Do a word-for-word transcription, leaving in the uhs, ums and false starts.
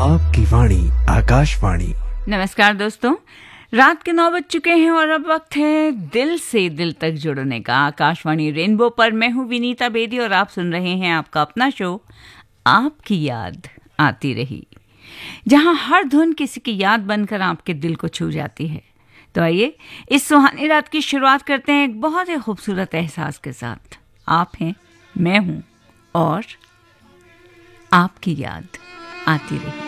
आपकी वाणी आकाशवाणी। नमस्कार दोस्तों, रात के नौ बज चुके हैं और अब वक्त है दिल से दिल तक जुड़ने का। आकाशवाणी रेनबो पर मैं हूँ विनीता बेदी और आप सुन रहे हैं आपका अपना शो आपकी याद आती रही, जहाँ हर धुन किसी की याद बनकर आपके दिल को छू जाती है। तो आइए इस सुहानी रात की शुरुआत करते हैं एक बहुत ही खूबसूरत एहसास के साथ। आप हैं, मैं हूँ और आपकी याद आती रही।